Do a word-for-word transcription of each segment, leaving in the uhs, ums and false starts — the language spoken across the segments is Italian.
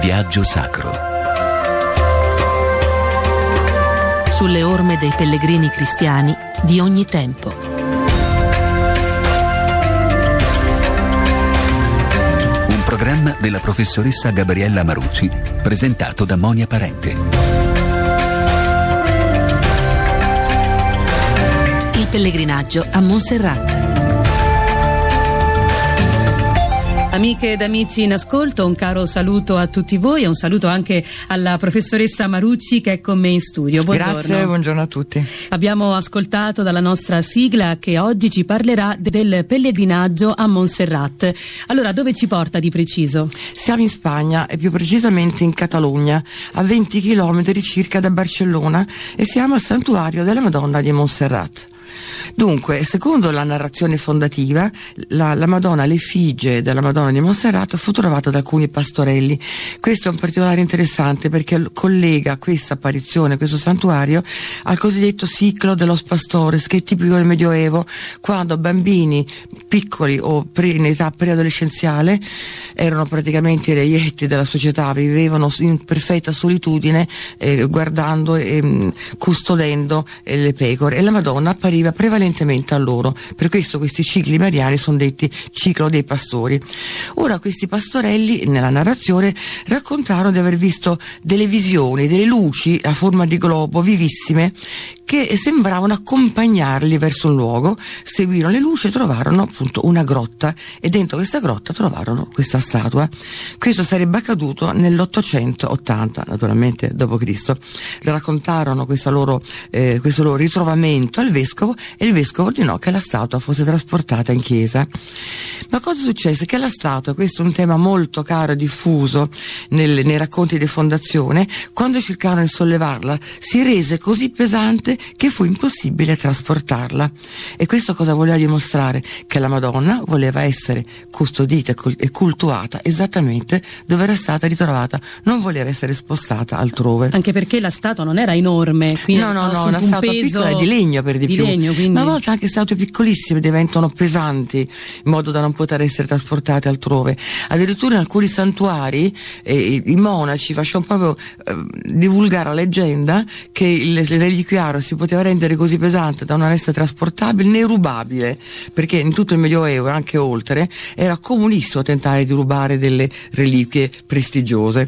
Viaggio sacro. Sulle orme dei pellegrini cristiani di ogni tempo. Un programma della professoressa Gabriella Marucci, presentato da Monia Parente. Il pellegrinaggio a Montserrat. Amiche ed amici in ascolto, un caro saluto a tutti voi e un saluto anche alla professoressa Marucci che è con me in studio. Buongiorno. Grazie, buongiorno a tutti. Abbiamo ascoltato dalla nostra sigla che oggi ci parlerà del pellegrinaggio a Montserrat. Allora, dove ci porta di preciso? Siamo in Spagna e più precisamente in Catalogna, a venti chilometri circa da Barcellona, e siamo al santuario della Madonna di Montserrat. Dunque, secondo la narrazione fondativa, la, la Madonna, l'effigie della Madonna di Montserrat fu trovata da alcuni pastorelli. Questo è un particolare interessante perché collega questa apparizione, questo santuario, al cosiddetto ciclo de los pastores, che è tipico del Medioevo, quando bambini piccoli o pre, in età preadolescenziale erano praticamente i reietti della società, vivevano in perfetta solitudine, eh, guardando e mh, custodendo eh, le pecore, e la Madonna appariva prevalentemente a loro. Per questo questi cicli mariani sono detti ciclo dei pastori. Ora, questi pastorelli nella narrazione raccontarono di aver visto delle visioni, delle luci a forma di globo vivissime che sembravano accompagnarli verso un luogo. Seguirono le luci e trovarono appunto una grotta, e dentro questa grotta trovarono questa statua. Questo sarebbe accaduto nell'ottocentottanta, naturalmente dopo Cristo. Le raccontarono questa loro, eh, questo loro ritrovamento al vescovo, e il vescovo ordinò che la statua fosse trasportata in chiesa. Ma cosa successe? Che la statua, questo è un tema molto caro e diffuso nel, nei racconti di fondazione, quando cercarono di sollevarla si rese così pesante che fu impossibile trasportarla. E questo cosa voleva dimostrare? Che la Madonna voleva essere custodita e cultuata esattamente dove era stata ritrovata, non voleva essere spostata altrove. Anche perché la statua non era enorme, quindi no, no, no, una un statua peso piccola di legno per di, di più. Legno, quindi... Ma a volte anche statue piccolissime diventano pesanti in modo da non poter essere trasportate altrove. Addirittura in alcuni santuari eh, i monaci facevano proprio eh, divulgare la leggenda che il, il reliquiario si poteva rendere così pesante da non essere trasportabile né rubabile, perché in tutto il Medioevo e anche oltre era comunissimo tentare di rubare delle reliquie prestigiose.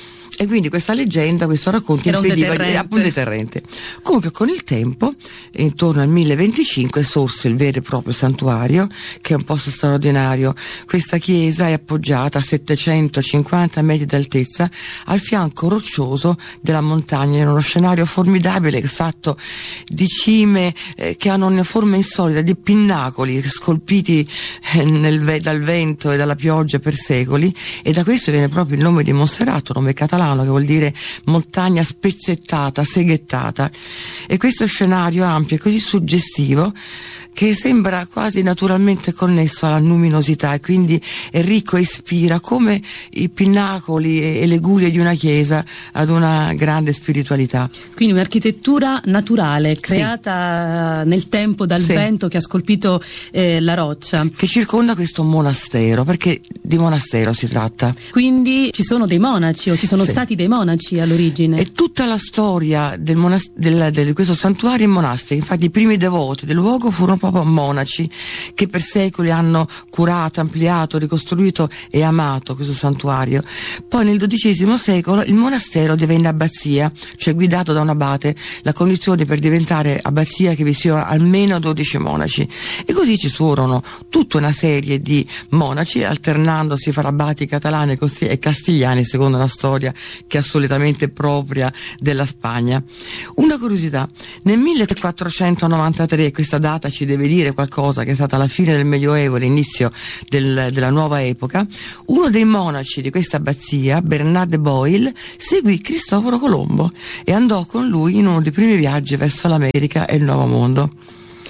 E quindi questa leggenda, questo racconto era impediva, un deterrente. Era un deterrente. Comunque con il tempo, intorno al milleventicinque, sorse il vero e proprio santuario, che è un posto straordinario. Questa chiesa è appoggiata a settecentocinquanta metri d'altezza al fianco roccioso della montagna, in uno scenario formidabile fatto di cime eh, che hanno una forma insolita, di pinnacoli scolpiti eh, nel, dal vento e dalla pioggia per secoli, e da questo viene proprio il nome di Montserrat, un nome catalano che vuol dire montagna spezzettata, seghettata. E questo scenario ampio è così suggestivo che sembra quasi naturalmente connesso alla luminosità, e quindi è ricco e ispira come i pinnacoli e le guglie di una chiesa ad una grande spiritualità. Quindi un'architettura naturale creata sì. nel tempo dal sì. vento che ha scolpito eh, la roccia, che circonda questo monastero, perché di monastero si tratta. Quindi ci sono dei monaci, o ci sono sì. stati dei monaci all'origine. E tutta la storia del monas- del, del, questo santuario in monastico, infatti i primi devoti del luogo furono proprio monaci che per secoli hanno curato, ampliato, ricostruito e amato questo santuario. Poi nel dodicesimo secolo il monastero divenne abbazia, cioè guidato da un abate, la condizione per diventare abbazia che vi siano almeno dodici monaci, e così ci furono tutta una serie di monaci alternandosi fra abati catalani e castigliani secondo una storia che è assolutamente propria della Spagna. Una curiosità: nel millequattrocentonovantatré, questa data ci deve dire qualcosa, che è stata la fine del Medioevo, l'inizio del, della nuova epoca, uno dei monaci di questa abbazia, Bernard de Boyle, seguì Cristoforo Colombo e andò con lui in uno dei primi viaggi verso l'America e il Nuovo Mondo.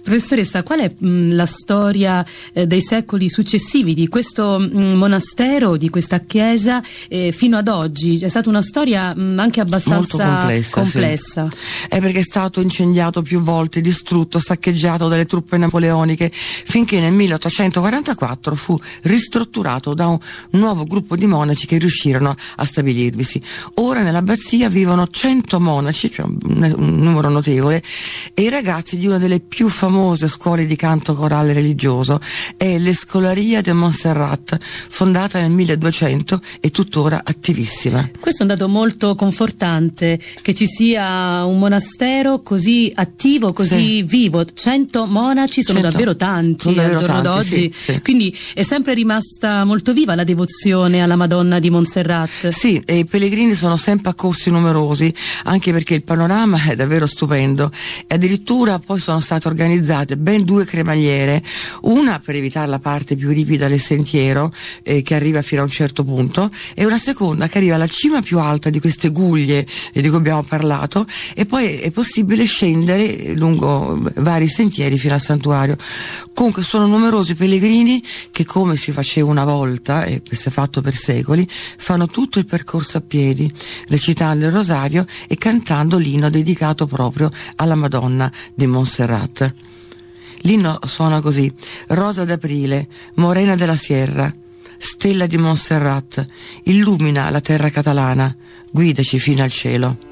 Professoressa, qual è mh, la storia eh, dei secoli successivi di questo mh, monastero, di questa chiesa eh, fino ad oggi? È stata una storia mh, anche abbastanza molto complessa. complessa. Sì. È perché è stato incendiato più volte, distrutto, saccheggiato dalle truppe napoleoniche, finché nel milleottocentoquarantaquattro fu ristrutturato da un nuovo gruppo di monaci che riuscirono a stabilirvisi. Ora nell'abbazia vivono cento monaci, cioè un, un numero notevole, e i ragazzi di una delle più famose scuole di canto corale religioso è l'Escolaria de Montserrat, fondata nel milleduecento e tuttora attivissima. Questo è un dato molto confortante, che ci sia un monastero così attivo, così sì. vivo. Cento monaci sono cento. davvero tanti sono davvero al giorno tanti, d'oggi, sì, sì. Quindi è sempre rimasta molto viva la devozione alla Madonna di Montserrat. Sì, e i pellegrini sono sempre accorsi numerosi, anche perché il panorama è davvero stupendo, e addirittura poi sono state organizzate ben due cremagliere, una per evitare la parte più ripida del sentiero eh, che arriva fino a un certo punto, e una seconda che arriva alla cima più alta di queste guglie eh, di cui abbiamo parlato, e poi è possibile scendere lungo vari sentieri fino al santuario. Comunque sono numerosi pellegrini che, come si faceva una volta e si è fatto per secoli, fanno tutto il percorso a piedi, recitando il rosario e cantando l'inno dedicato proprio alla Madonna di Montserrat. L'inno suona così: Rosa d'aprile, morena della sierra, stella di Montserrat, illumina la terra catalana, guidaci fino al cielo.